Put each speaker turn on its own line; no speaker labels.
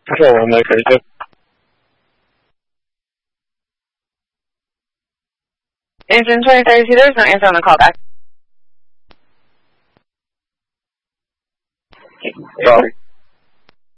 Control 1, Mike, 32.
Engine 2032, there's no answer on the callback.
Sorry.